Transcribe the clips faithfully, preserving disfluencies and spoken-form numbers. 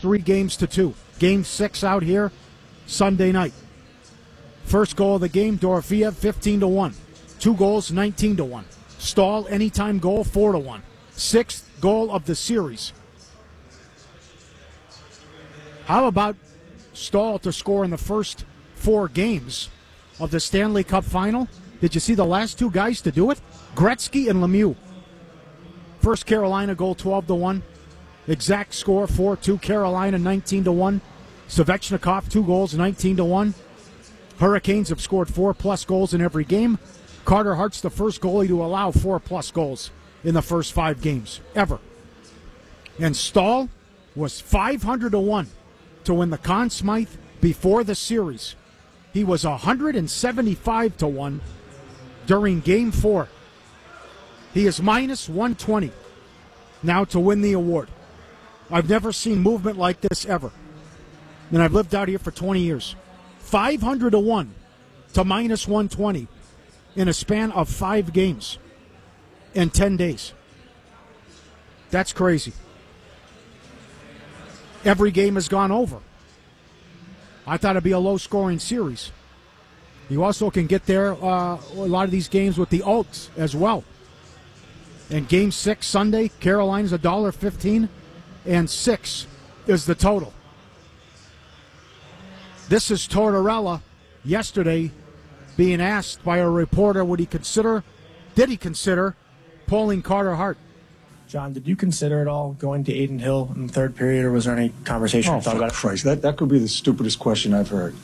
three games to two. Game six out here Sunday night. First goal of the game, Dorofeev, fifteen to one. Two goals, nineteen to one. Stahl, anytime goal, four to one. Sixth goal of the series. How about Stahl to score in the first four games of the Stanley Cup final? Did you see the last two guys to do it? Gretzky and Lemieux. First Carolina goal, twelve to one. Exact score, four two. Carolina, nineteen to one. Svechnikov, two goals, nineteen to one. Hurricanes have scored four-plus goals in every game. Carter Hart's the first goalie to allow four-plus goals in the first five games, ever. And Stahl was five hundred to one to win the Conn Smythe before the series. He was one hundred seventy-five to one during Game four. He is minus one twenty now to win the award. I've never seen movement like this ever. And I've lived out here for twenty years. five hundred to one to minus one twenty in a span of five games in ten days. That's crazy. Every game has gone over. I thought it'd be a low-scoring series. You also can get there uh, a lot of these games with the alts as well. And Game six Sunday, Carolina's one dollar fifteen, and six is the total. This is Tortorella yesterday being asked by a reporter, would he consider, did he consider pulling Carter Hart? John, did you consider at all going to Adin Hill in the third period, or was there any conversation Oh, thought about it? Christ, that, that could be the stupidest question I've heard.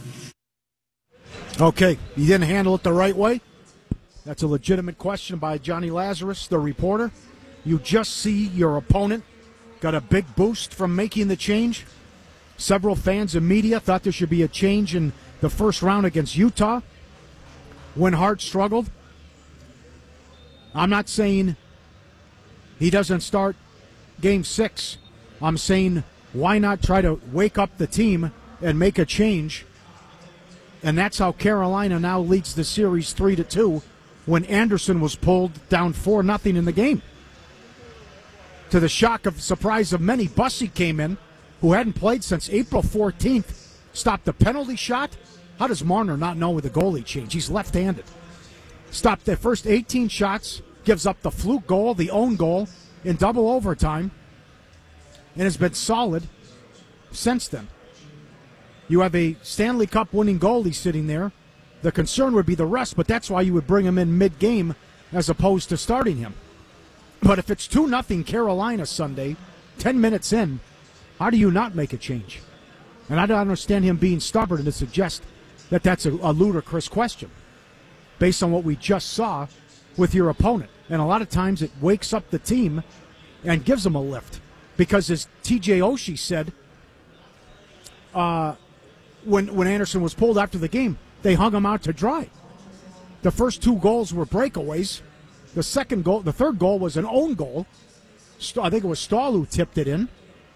Okay, you didn't handle it the right way? That's a legitimate question by Johnny Lazarus, the reporter. You just see your opponent got a big boost from making the change. Several fans and media thought there should be a change in the first round against Utah when Hart struggled. I'm not saying he doesn't start Game six. I'm saying why not try to wake up the team and make a change? And that's how Carolina now leads the series three to two when Anderson was pulled down four nothing in the game. To the shock of surprise of many, Bussy came in, who hadn't played since April fourteenth, stopped the penalty shot. How does Marner not know with the goalie change? He's left-handed. Stopped the first eighteen shots, gives up the fluke goal, the own goal, in double overtime, and has been solid since then. You have a Stanley Cup winning goalie sitting there. The concern would be the rest, but that's why you would bring him in mid-game as opposed to starting him. But if it's two nothing Carolina Sunday, ten minutes in, how do you not make a change? And I don't understand him being stubborn to suggest that that's a, a ludicrous question based on what we just saw with your opponent. And a lot of times it wakes up the team and gives them a lift. Because as T J Oshie said, uh, when, when Anderson was pulled after the game, they hung him out to dry. The first two goals were breakaways. The second goal, the third goal was an own goal. I think it was Stahl who tipped it in.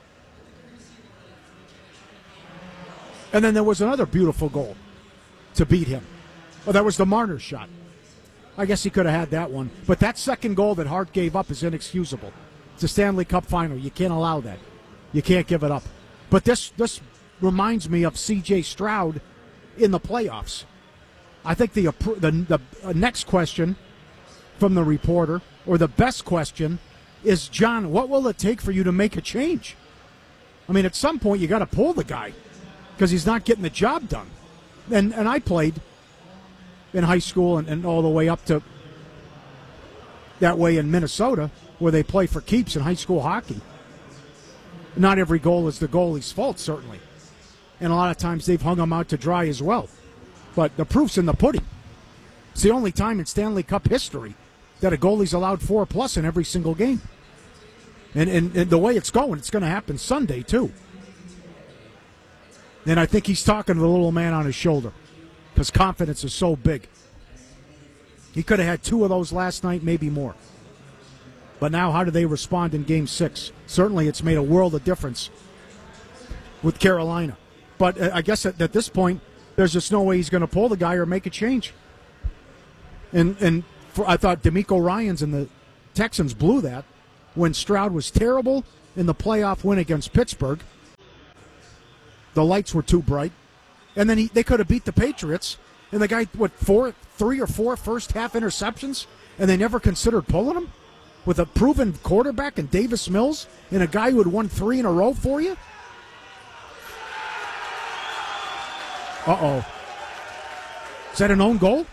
And then there was another beautiful goal to beat him. Oh, that was the Marner shot. I guess he could have had that one. But that second goal that Hart gave up is inexcusable. It's a Stanley Cup final. You can't allow that. You can't give it up. But this this reminds me of C J Stroud in the playoffs. I think the the, the next question from the reporter, or the best question, is, John, what will it take for you to make a change? I mean, at some point you got to pull the guy because he's not getting the job done. And and I played in high school and, and all the way up to that way in Minnesota, where they play for keeps in high school hockey. Not every goal is the goalie's fault, certainly. And a lot of times they've hung them out to dry as well. But the proof's in the pudding. It's the only time in Stanley Cup history that a goalie's allowed four plus in every single game. And, and, and the way it's going, it's going to happen Sunday, too. And I think he's talking to the little man on his shoulder because confidence is so big. He could have had two of those last night, maybe more. But now how do they respond in Game six? Certainly it's made a world of difference with Carolina. But I guess at, at this point, there's just no way he's going to pull the guy or make a change. And and for, I thought D'Amico Ryans and the Texans blew that when Stroud was terrible in the playoff win against Pittsburgh. The lights were too bright. And then he, they could have beat the Patriots. And the guy, what, four, three or four first half interceptions? And they never considered pulling him? With a proven quarterback in Davis Mills and a guy who had won three in a row for you? Uh-oh. Is that an own goal?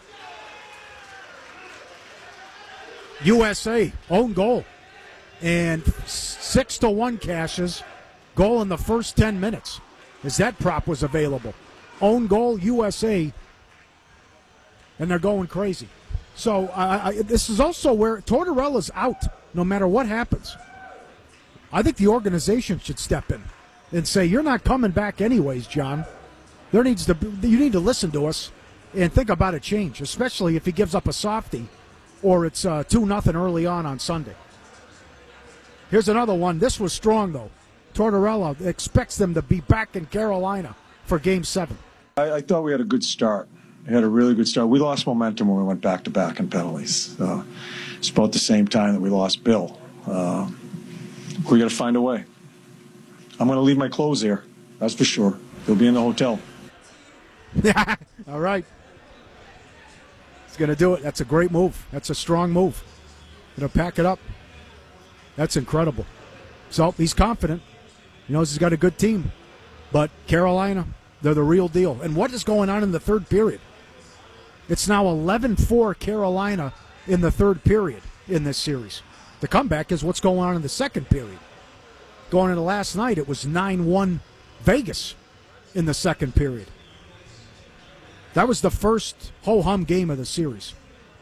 U S A, own goal. And six to one cashes, goal in the first ten minutes, as that prop was available. Own goal, U S A, and they're going crazy. So uh, I, this is also where Tortorella's out, no matter what happens. I think the organization should step in and say, you're not coming back anyways, John. There needs to be, you need to listen to us and think about a change, especially if he gives up a softie or it's uh, two nothing early on on Sunday. Here's another one. This was strong, though. Tortorella expects them to be back in Carolina for Game seven. I, I thought we had a good start. We had a really good start. We lost momentum when we went back-to-back in penalties. Uh, it's about the same time that we lost Bill. Uh, we got to find a way. I'm going to leave my clothes here. That's for sure. They'll be in the hotel. All right. He's going to do it. That's a great move. That's a strong move. Going to pack it up. That's incredible. So he's confident. He knows he's got a good team. But Carolina, they're the real deal. And what is going on in the third period? It's now eleven four Carolina in the third period in this series. The comeback is what's going on in the second period. Going into last night, it was nine one Vegas in the second period. That was the first ho-hum game of the series.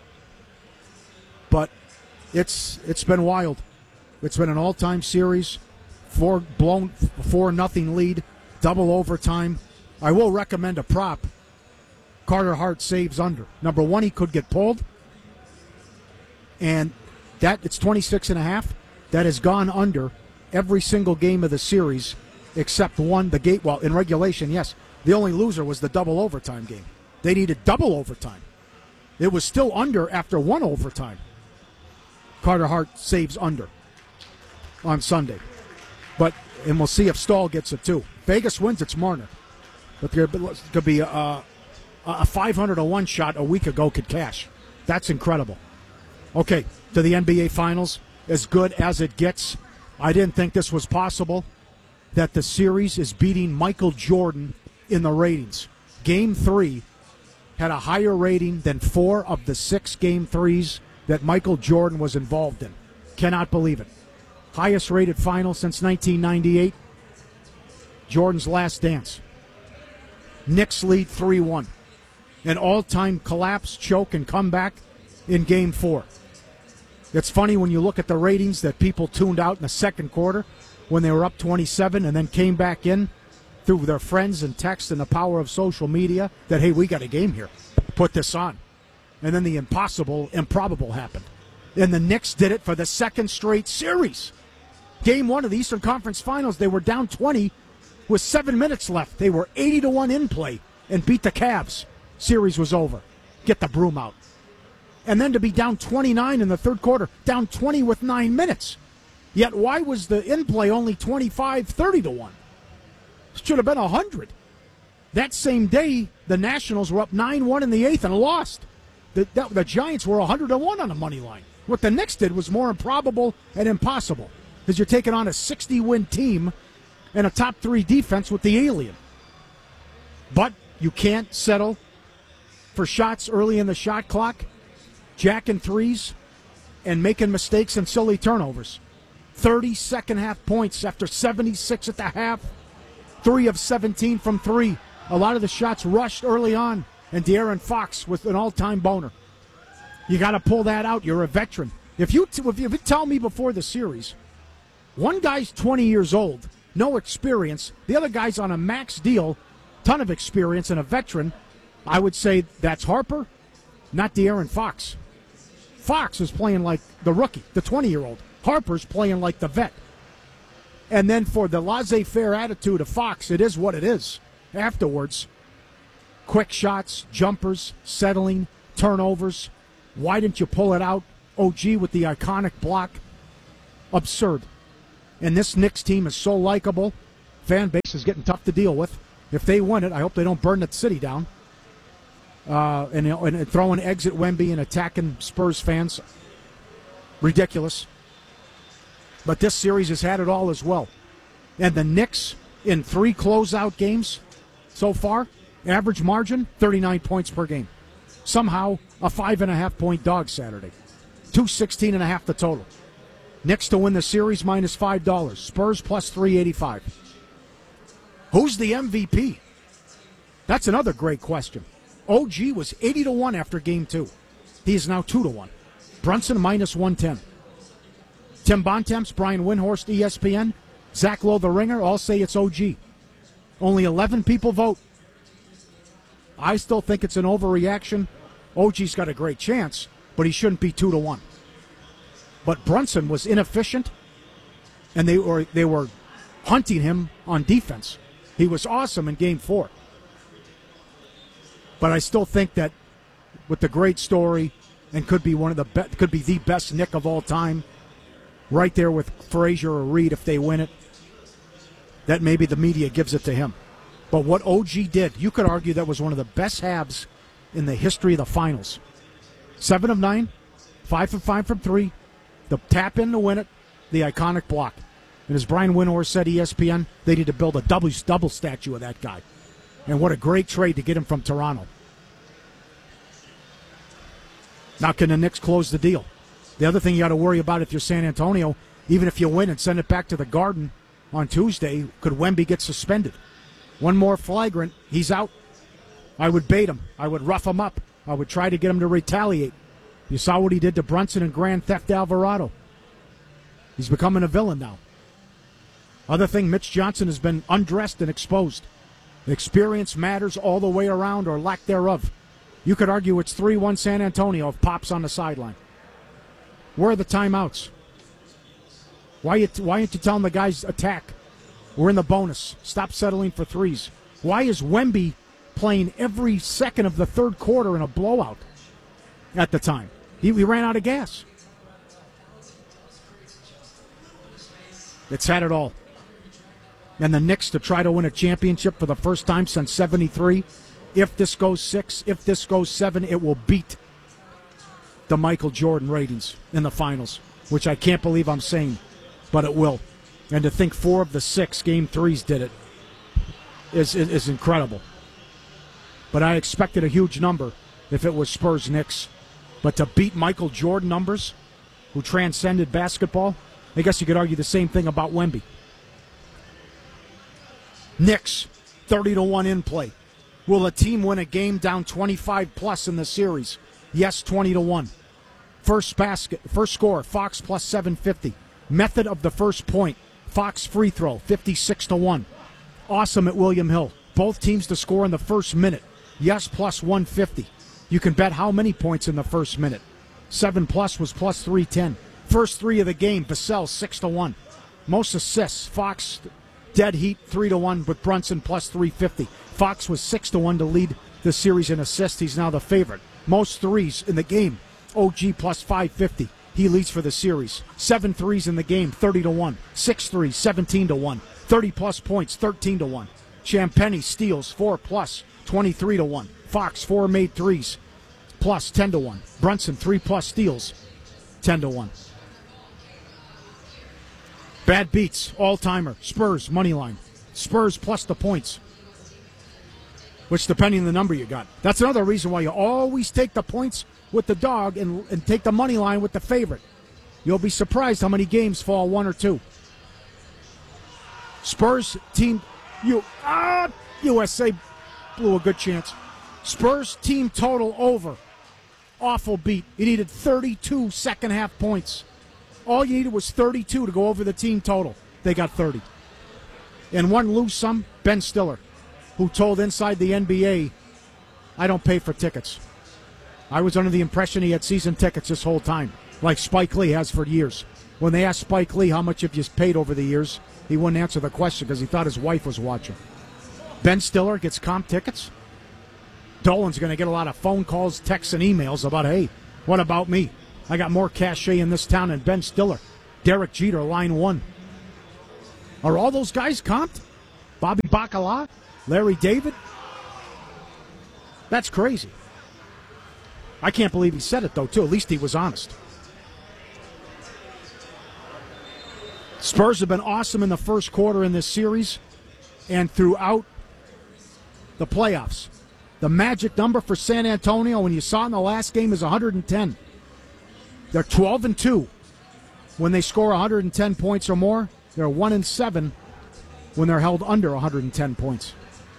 But it's it's been wild. It's been an all-time series, four blown four nothing lead, double overtime. I will recommend a prop. Carter Hart saves under. Number one, he could get pulled, and that it's twenty-six and a half. That has gone under every single game of the series except one. The gate well in regulation, yes. The only loser was the double overtime game. They needed double overtime. It was still under after one overtime. Carter Hart saves under on Sunday. But, and we'll see if Stahl gets it too. Vegas wins, it's Marner. But there could be a, a five hundred to one shot a week ago could cash. That's incredible. Okay, to the N B A Finals. As good as it gets. I didn't think this was possible, that the series is beating Michael Jordan in the ratings. Game three had a higher rating than four of the six game threes that Michael Jordan was involved in. Cannot believe it. Highest rated final since nineteen ninety-eight. Jordan's last dance. Knicks lead three one. An all-time collapse, choke, and comeback in game four. It's funny when you look at the ratings that people tuned out in the second quarter when they were up twenty-seven and then came back in through their friends and text and the power of social media that, hey, we got a game here. Put this on. And then the impossible, improbable happened. And the Knicks did it for the second straight series. Game one of the Eastern Conference Finals, they were down twenty with seven minutes left. They were eighty to one in play and beat the Cavs. Series was over. Get the broom out. And then to be down twenty-nine in the third quarter, down twenty with nine minutes. Yet why was the in play only twenty-five, thirty to one? It should have been one hundred. That same day, the Nationals were up nine one in the eighth and lost. The, the, the Giants were one hundred to one on the money line. What the Knicks did was more improbable and impossible, because you're taking on a sixty-win team and a top three defense with the alien. But you can't settle for shots early in the shot clock, jacking threes, and making mistakes and silly turnovers. thirty second half points after seventy-six at the half. Three of seventeen from three. A lot of the shots rushed early on, and De'Aaron Fox with an all-time boner. You got to pull that out. You're a veteran. If you, t- if you tell me before the series, one guy's twenty years old, no experience, the other guy's on a max deal, ton of experience, and a veteran, I would say that's Harper, not De'Aaron Fox. Fox is playing like the rookie, the twenty-year-old. Harper's playing like the vet. And then for the laissez-faire attitude of Fox, it is what it is. Afterwards, quick shots, jumpers, settling, turnovers. Why didn't you pull it out? O G with the iconic block. Absurd. And this Knicks team is so likable. Fan base is getting tough to deal with. If they win it, I hope they don't burn the city down. Uh, and, you know, and throwing eggs at Wemby and attacking Spurs fans. Ridiculous. But this series has had it all as well. And the Knicks, in three closeout games so far, average margin, thirty-nine points per game. Somehow, a five and a half point dog Saturday. two sixteen and a half the total. Knicks to win the series, minus five dollars. Spurs, plus three eighty-five. Who's the M V P? That's another great question. O G was eighty to one after game two. He is now two to one. Brunson, minus one ten. Tim Bontemps, Brian Windhorst, E S P N, Zach Lowe, the Ringer, all say it's O G. Only eleven people vote. I still think it's an overreaction. O G's got a great chance, but he shouldn't be two to one. But Brunson was inefficient, and they were they were hunting him on defense. He was awesome in game four. But I still think that with the great story, and could be one of the be- could be the best Knick of all time, right there with Frazier or Reed if they win it, that maybe the media gives it to him. But what O G did, you could argue that was one of the best halves in the history of the finals. Seven of nine, five from five from three, the tap in to win it, the iconic block. And as Brian Windhorst said, E S P N, they need to build a double, double statue of that guy. And what a great trade to get him from Toronto. Now can the Knicks close the deal? The other thing you got to worry about if you're San Antonio, even if you win and send it back to the Garden on Tuesday, could Wemby get suspended? One more flagrant, he's out. I would bait him. I would rough him up. I would try to get him to retaliate. You saw what he did to Brunson and Grand Theft Alvarado. He's becoming a villain now. Other thing, Mitch Johnson has been undressed and exposed. Experience matters all the way around, or lack thereof. You could argue it's three one San Antonio if Pop's on the sideline. Where are the timeouts? Why, you, why aren't you telling the guys attack? We're in the bonus. Stop settling for threes. Why is Wemby playing every second of the third quarter in a blowout at the time? He, he ran out of gas. It's had it all. And the Knicks to try to win a championship for the first time since seventy-three. If this goes six, if this goes seven, it will beat the Michael Jordan ratings in the finals, which I can't believe I'm saying, but it will. And to think four of the six game threes did it is, is, is incredible. But I expected a huge number if it was Spurs Knicks. But to beat Michael Jordan numbers, who transcended basketball, I guess you could argue the same thing about Wemby. Knicks, thirty to one in play. Will a team win a game down twenty-five plus in the series? Yes, twenty to one. First basket, first score, Fox plus seven fifty. Method of the first point, Fox free throw, fifty-six to one. Awesome at William Hill. Both teams to score in the first minute. Yes, plus one fifty. You can bet how many points in the first minute. Seven plus was plus three ten. First three of the game, Vassell, six to one. Most assists, Fox dead heat, three to one, with Brunson plus three fifty. Fox was six to one to lead the series in assists. He's now the favorite. Most threes in the game, O G plus five fifty. He leads for the series. Seven threes in the game, thirty to one. Six threes, seventeen to one. thirty plus points, thirteen to one. Champagnie steals, four plus, twenty-three to one. Fox, four made threes, plus ten to one. Brunson, three plus steals, ten to one. Bad beats, all-timer. Spurs, money line. Spurs plus the points, which depending on the number you got. That's another reason why you always take the points with the dog and, and take the money line with the favorite. You'll be surprised how many games fall one or two. Spurs team, you ah, U S A blew a good chance. Spurs team total over. Awful beat. You needed thirty-two second half points. All you needed was thirty-two to go over the team total. They got thirty. And one lose some, Ben Stiller, who told Inside the N B A, I don't pay for tickets. I was under the impression he had season tickets this whole time, like Spike Lee has for years. When they asked Spike Lee how much have you paid over the years, he wouldn't answer the question because he thought his wife was watching. Ben Stiller gets comp tickets. Dolan's going to get a lot of phone calls, texts, and emails about, hey, what about me? I got more cachet in this town than Ben Stiller. Derek Jeter, line one. Are all those guys comped? Bobby Bacala? Larry David? That's crazy. I can't believe he said it, though, too. At least he was honest. Spurs have been awesome in the first quarter in this series and throughout the playoffs. The magic number for San Antonio, when you saw it in the last game, is one hundred ten. They're twelve and two when they score one hundred ten points or more. They're one and seven when they're held under one hundred ten points.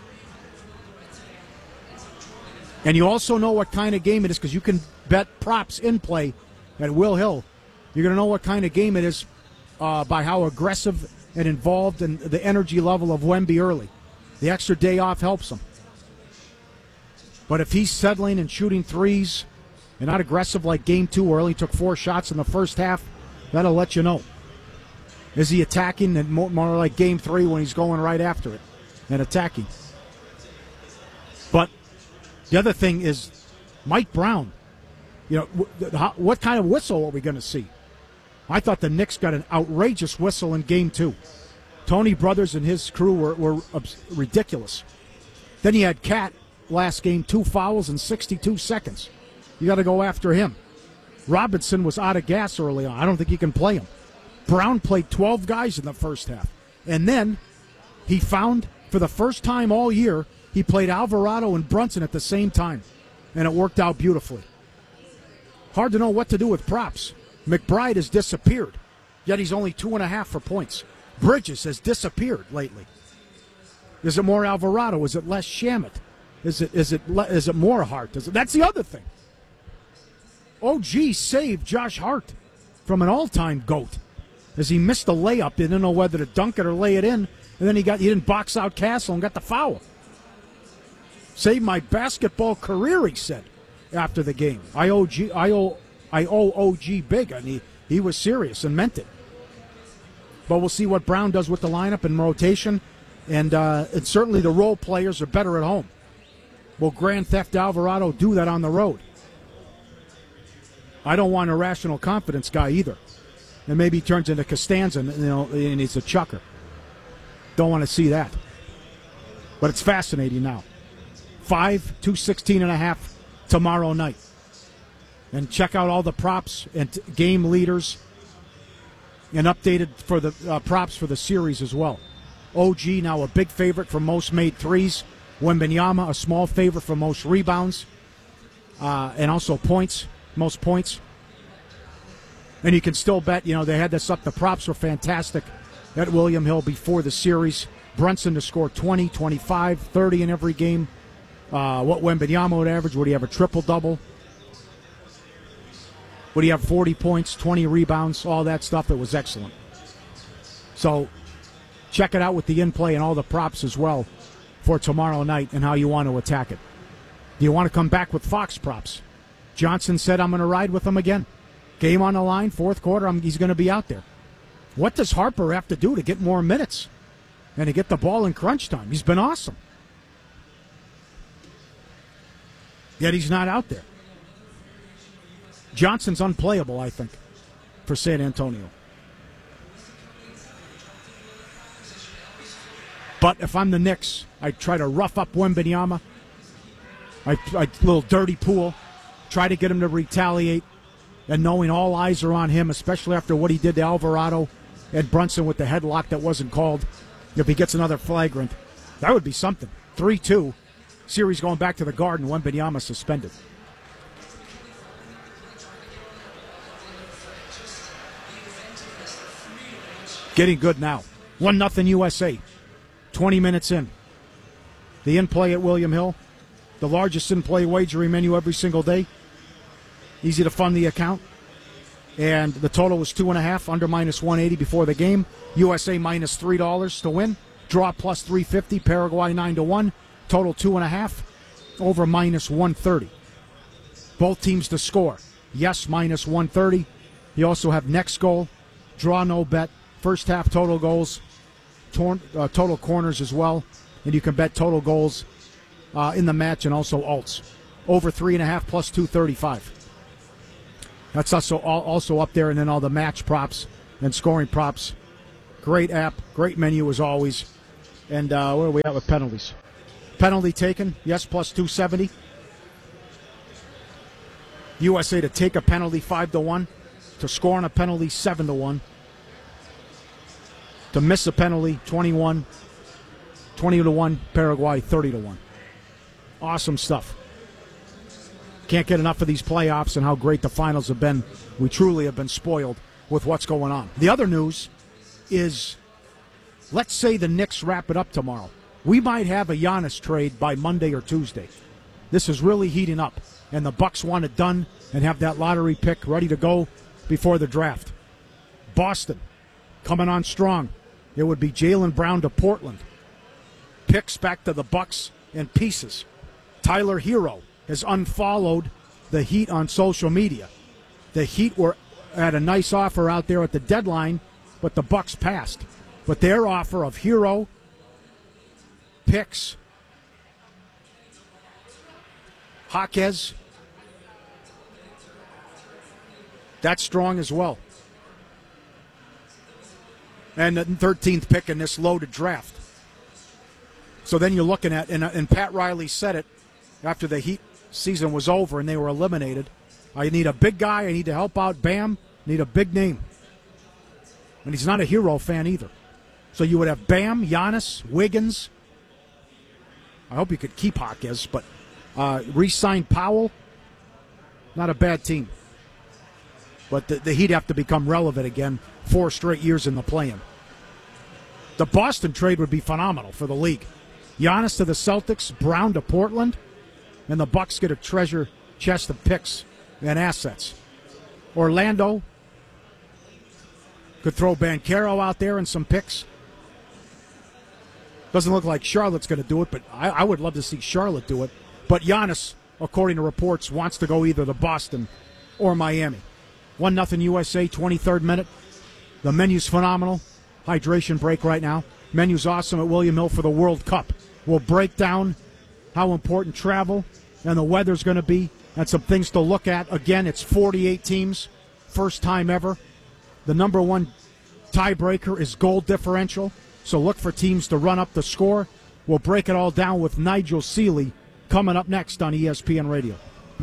And you also know what kind of game it is because you can bet props in play at Will Hill. You're going to know what kind of game it is uh, by how aggressive and involved and the energy level of Wemby early. The extra day off helps him. But if he's settling and shooting threes and not aggressive like game two, where he only took four shots in the first half, that'll let you know. Is he attacking and more, more like game three when he's going right after it and attacking? But the other thing is Mike Brown. You know, what kind of whistle are we going to see? I thought the Knicks got an outrageous whistle in game two. Tony Brothers and his crew were, were ridiculous. Then you had Cat last game, two fouls in sixty-two seconds. You got to go after him. Robinson was out of gas early on. I don't think you can play him. Brown played twelve guys in the first half. And then he found, for the first time all year, he played Alvarado and Brunson at the same time. And it worked out beautifully. Hard to know what to do with props. McBride has disappeared, yet he's only two and a half for points. Bridges has disappeared lately. Is it more Alvarado? Is it less Shamet? Is it is it is it more Hart? Is it, that's the other thing. O G saved Josh Hart from an all-time GOAT as he missed a layup. He didn't know whether to dunk it or lay it in, and then he got he didn't box out Castle and got the foul. Saved my basketball career, he said after the game. I owe G, I owe I owe O G big, and he, he was serious and meant it. But we'll see what Brown does with the lineup and rotation, and, uh, and certainly the role players are better at home. Will Grand Theft Alvarado do that on the road? I don't want a irrational confidence guy either. And maybe he turns into Costanza, you know, and he's a chucker. Don't want to see that. But it's fascinating now. Five, two sixteen and a half tomorrow night. And check out all the props and t- game leaders and updated for the uh, props for the series as well. O G now a big favorite for most made threes. Wembanyama a small favorite for most rebounds. Uh, and also points, most points. And you can still bet, you know, they had this up. The props were fantastic at William Hill before the series. Brunson to score twenty, twenty-five, thirty in every game. Uh, what Wembanyama would average. Would he have a triple-double? Would he have forty points, twenty rebounds, all that stuff? It was excellent. So check it out with the in-play and all the props as well for tomorrow night and how you want to attack it. Do you want to come back with Fox props? Johnson said, I'm going to ride with him again. Game on the line, fourth quarter, I'm, he's going to be out there. What does Harper have to do to get more minutes and to get the ball in crunch time? He's been awesome. Yet he's not out there. Johnson's unplayable, I think, for San Antonio. But if I'm the Knicks, I try to rough up Wembanyama. I, I little dirty pool. Try to get him to retaliate. And knowing all eyes are on him, especially after what he did to Alvarado and Brunson with the headlock that wasn't called, if he gets another flagrant, that would be something. three two. Series going back to the Garden. Wembanyama suspended. Getting good now. one nothing U S A. twenty minutes in. The in-play at William Hill. The largest in-play wagering menu every single day. Easy to fund the account. And the total was two and a half, under minus one eighty before the game. U S A minus three dollars to win. Draw plus three fifty. Paraguay nine to one. Total two and a half. Over minus one thirty. Both teams to score. Yes, minus one thirty. You also have next goal. Draw no bet. First half total goals. Torn, uh, total corners as well. And you can bet total goals uh, in the match and also alts. Over three and a half plus two thirty-five. That's also also up there, and then all the match props and scoring props. Great app, great menu as always. And uh, where are we at with penalties? penalty taken, yes, plus two seventy. U S A to take a penalty, five to one. To score on a penalty, seven to one. To miss a penalty, twenty-one. twenty to one. Paraguay, thirty to one. Awesome stuff. Can't get enough of these playoffs and how great the finals have been. We truly have been spoiled with what's going on. The other news is, let's say the Knicks wrap it up tomorrow. We might have a Giannis trade by Monday or Tuesday. This is really heating up, and the Bucks want it done and have that lottery pick ready to go before the draft. Boston coming on strong. It would be Jaylen Brown to Portland. Picks back to the Bucks and pieces. Tyler Hero has unfollowed the Heat on social media. The Heat were had a nice offer out there at the deadline, but the Bucks passed. But their offer of Hero, picks, Jaquez, that's strong as well. And the thirteenth pick in this loaded draft. So then you're looking at, and, and Pat Riley said it after the Heat season was over and they were eliminated, I need a big guy, I need to help out Bam, I need a big name. And he's not a Hero fan either. So you would have Bam, Giannis, Wiggins. I hope you could keep Jaquez, but uh, re-sign Powell. Not a bad team. But the, the Heat have to become relevant again. Four straight years in the play-in. The Boston trade would be phenomenal for the league. Giannis to the Celtics, Brown to Portland, and the Bucks get a treasure chest of picks and assets. Orlando could throw Banchero out there and some picks. Doesn't look like Charlotte's going to do it, but I, I would love to see Charlotte do it. But Giannis, according to reports, wants to go either to Boston or Miami. one nothing U S A, twenty-third minute. The menu's phenomenal. Hydration break right now. Menu's awesome at William Hill for the World Cup. We'll break down how important travel and the weather's going to be and some things to look at. Again, it's forty-eight teams. First time ever. The number one tiebreaker is goal differential, so look for teams to run up the score. We'll break it all down with Nigel Seeley coming up next on E S P N Radio.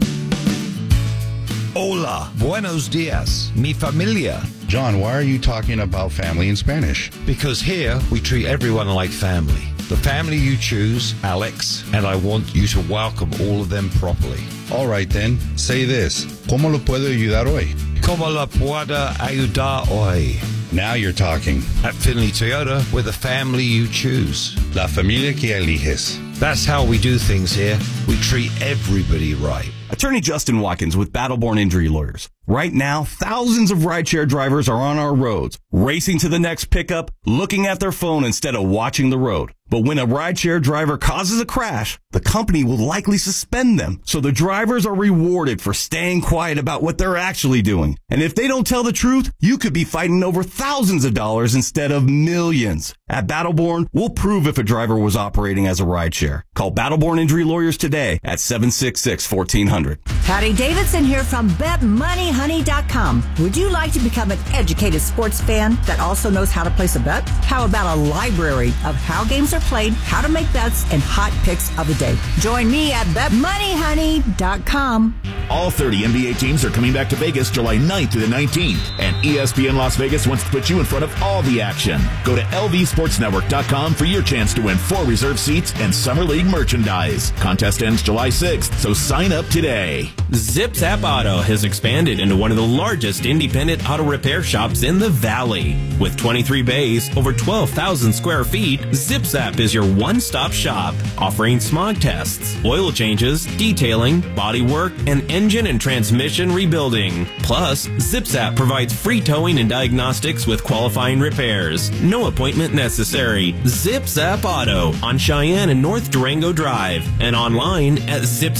Hola, buenos dias, mi familia. John, why are you talking about family in Spanish? Because here we treat everyone like family. The family you choose, Alex, and I want you to welcome all of them properly. All right then, say this. ¿Cómo lo puedo ayudar hoy? ¿Cómo la puedo ayudar hoy? Now you're talking. At Finley Toyota, we're the family you choose. La familia que eliges. That's how we do things here. We treat everybody right. Attorney Justin Watkins with Battleborn Injury Lawyers. Right now, thousands of rideshare drivers are on our roads, racing to the next pickup, looking at their phone instead of watching the road. But when a rideshare driver causes a crash, the company will likely suspend them. So the drivers are rewarded for staying quiet about what they're actually doing. And if they don't tell the truth, you could be fighting over thousands of dollars instead of millions. At Battleborn, we'll prove if a driver was operating as a rideshare. Call Battleborn Injury Lawyers today at seven six six, one four zero zero. Patty Davidson here from bet money honey dot com. Would you like to become an educated sports fan that also knows how to place a bet? How about a library of how games are played, how to make bets, and hot picks of the day? Join me at bet money honey dot com. All thirty N B A teams are coming back to Vegas July ninth through the nineteenth, and E S P N Las Vegas wants to put you in front of all the action. Go to L V sports network dot com for your chance to win four reserved seats and Summer League merchandise. Contest ends July sixth, so sign up today. ZipZap Auto has expanded into one of the largest independent auto repair shops in the Valley. With twenty-three bays, over twelve thousand square feet, ZipZap is your one-stop shop, offering smog tests, oil changes, detailing, body work, and engine and transmission rebuilding. Plus, ZipZap provides free towing and diagnostics with qualifying repairs. No appointment necessary. ZipZap Auto on Cheyenne and North Durango Drive, and online at zip